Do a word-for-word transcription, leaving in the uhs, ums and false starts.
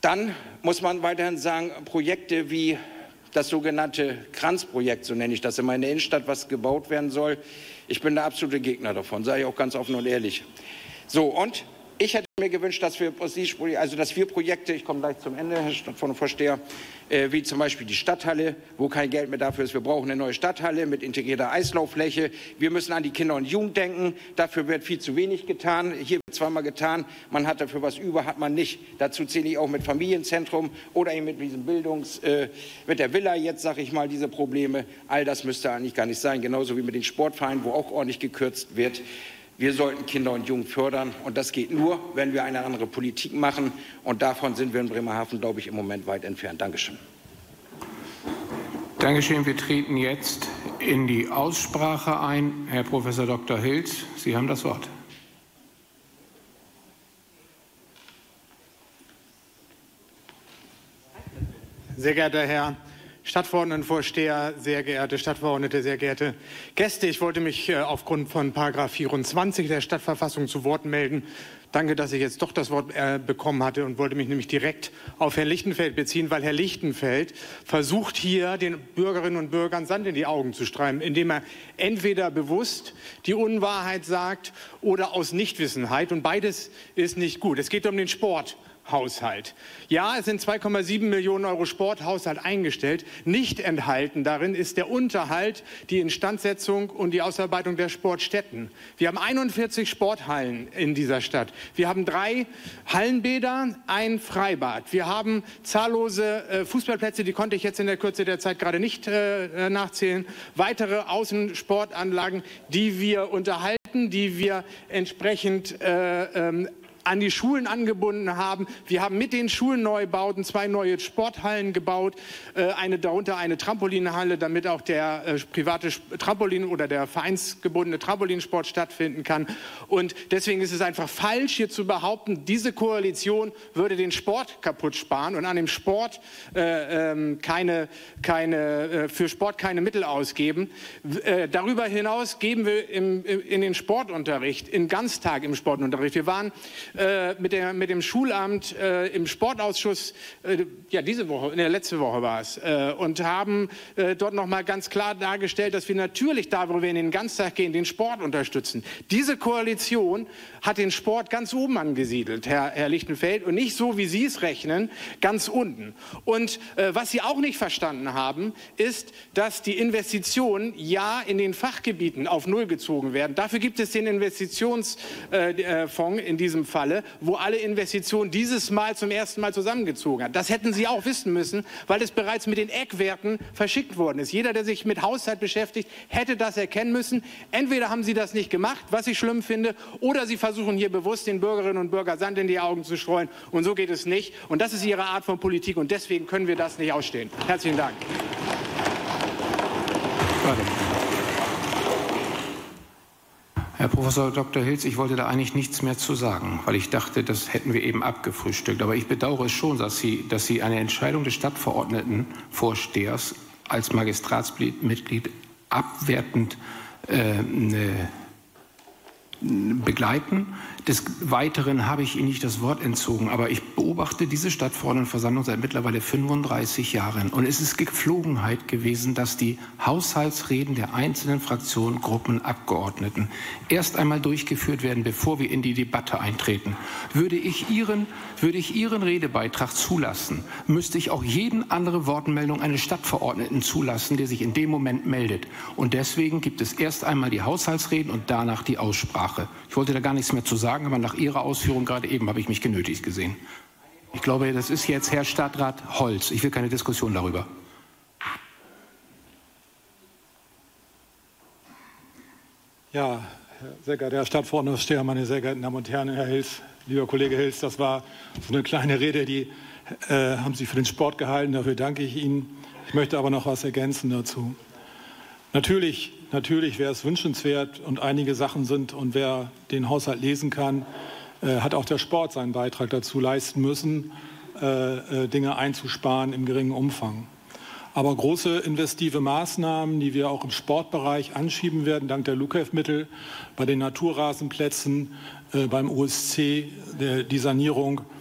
Dann muss man weiterhin sagen, Projekte wie das sogenannte Kranzprojekt, so nenne ich das, immer in der Innenstadt, was gebaut werden soll. Ich bin der absolute Gegner davon, sage ich auch ganz offen und ehrlich. So, und ich hätte mir gewünscht, dass wir, also dass wir Projekte, ich komme gleich zum Ende, Herr Stadtvorsteher, äh, wie zum Beispiel die Stadthalle, wo kein Geld mehr dafür ist. Wir brauchen eine neue Stadthalle mit integrierter Eislauffläche. Wir müssen an die Kinder und Jugend denken. Dafür wird viel zu wenig getan. Hier wird zweimal getan. Man hat dafür was über, hat man nicht. Dazu zähle ich auch mit Familienzentrum oder eben mit diesem Bildungs, äh, mit der Villa jetzt, sage ich mal, diese Probleme. All das müsste eigentlich gar nicht sein. Genauso wie mit den Sportvereinen, wo auch ordentlich gekürzt wird. Wir sollten Kinder und Jugend fördern und das geht nur, wenn wir eine andere Politik machen und davon sind wir in Bremerhaven, glaube ich, im Moment weit entfernt. Dankeschön. Dankeschön. Wir treten jetzt in die Aussprache ein. Herr Professor Doktor Hilz, Sie haben das Wort. Sehr geehrter Herr Stadtverordnetenvorsteher, sehr geehrte Stadtverordnete, sehr geehrte Gäste, ich wollte mich äh, aufgrund von Paragraph vierundzwanzig der Stadtverfassung zu Wort melden. Danke, dass ich jetzt doch das Wort äh, bekommen hatte und wollte mich nämlich direkt auf Herrn Lichtenfeld beziehen, weil Herr Lichtenfeld versucht hier den Bürgerinnen und Bürgern Sand in die Augen zu streuen, indem er entweder bewusst die Unwahrheit sagt oder aus Nichtwissenheit und beides ist nicht gut. Es geht um den Sport. Haushalt. Ja, es sind zwei Komma sieben Millionen Euro Sporthaushalt eingestellt. Nicht enthalten darin ist der Unterhalt, die Instandsetzung und die Ausarbeitung der Sportstätten. Wir haben einundvierzig Sporthallen in dieser Stadt. Wir haben drei Hallenbäder, ein Freibad. Wir haben zahllose äh, Fußballplätze, die konnte ich jetzt in der Kürze der Zeit gerade nicht äh, nachzählen. Weitere Außensportanlagen, die wir unterhalten, die wir entsprechend äh, ähm, an die Schulen angebunden haben. Wir haben mit den Schulneubauten zwei neue Sporthallen gebaut, äh, eine darunter eine Trampolinhalle, damit auch der äh, private Trampolin oder der vereinsgebundene Trampolinsport stattfinden kann. Und deswegen ist es einfach falsch, hier zu behaupten, diese Koalition würde den Sport kaputt sparen und an dem Sport äh, ähm, keine, keine, äh, für Sport keine Mittel ausgeben. Äh, darüber hinaus geben wir im, in den Sportunterricht, in Ganztag im Sportunterricht. Wir waren Äh, mit, der, mit dem Schulamt äh, im Sportausschuss, äh, ja diese Woche, in der letzte Woche war es, äh, und haben äh, dort noch mal ganz klar dargestellt, dass wir natürlich da, wo wir in den Ganztag gehen, den Sport unterstützen. Diese Koalition hat den Sport ganz oben angesiedelt, Herr, Herr Lichtenfeld, und nicht so, wie Sie es rechnen, ganz unten. Und äh, was Sie auch nicht verstanden haben, ist, dass die Investitionen ja in den Fachgebieten auf Null gezogen werden. Dafür gibt es den Investitionsfonds äh, in diesem Fall, wo alle Investitionen dieses Mal zum ersten Mal zusammengezogen hat. Das hätten Sie auch wissen müssen, weil es bereits mit den Eckwerten verschickt worden ist. Jeder, der sich mit Haushalt beschäftigt, hätte das erkennen müssen. Entweder haben Sie das nicht gemacht, was ich schlimm finde, oder Sie versuchen hier bewusst den Bürgerinnen und Bürgern Sand in die Augen zu streuen. Und so geht es nicht. Und das ist Ihre Art von Politik. Und deswegen können wir das nicht ausstehen. Herzlichen Dank. Herr Professor Doktor Hilz, ich wollte da eigentlich nichts mehr zu sagen, weil ich dachte, das hätten wir eben abgefrühstückt. Aber ich bedauere es schon, dass Sie, dass Sie eine Entscheidung des Stadtverordnetenvorstehers als Magistratsmitglied abwertend äh, begleiten. Des Weiteren habe ich Ihnen nicht das Wort entzogen, aber ich beobachte diese Stadtverordnetenversammlung seit mittlerweile fünfunddreißig Jahren. Und es ist Gepflogenheit gewesen, dass die Haushaltsreden der einzelnen Fraktionen, Gruppen, Abgeordneten erst einmal durchgeführt werden, bevor wir in die Debatte eintreten. Würde ich Ihren, würde ich Ihren Redebeitrag zulassen, müsste ich auch jeden andere Wortmeldung eines Stadtverordneten zulassen, der sich in dem Moment meldet. Und deswegen gibt es erst einmal die Haushaltsreden und danach die Aussprache. Ich wollte da gar nichts mehr zu sagen, aber nach Ihrer Ausführung gerade eben habe ich mich genötigt gesehen. Ich glaube, das ist jetzt Herr Stadtrat Holz. Ich will keine Diskussion darüber. Ja, sehr geehrter Herr Stadtverordneter, meine sehr geehrten Damen und Herren, Herr Hilz, lieber Kollege Hilz, das war so eine kleine Rede, die äh, haben Sie für den Sport gehalten, dafür danke ich Ihnen. Ich möchte aber noch was ergänzen dazu. Natürlich, natürlich wäre es wünschenswert und einige Sachen sind, und wer den Haushalt lesen kann, äh, hat auch der Sport seinen Beitrag dazu leisten müssen, äh, äh, Dinge einzusparen im geringen Umfang. Aber große investive Maßnahmen, die wir auch im Sportbereich anschieben werden, dank der LUKEF-Mittel, bei den Naturrasenplätzen, äh, beim O S C, der, die Sanierung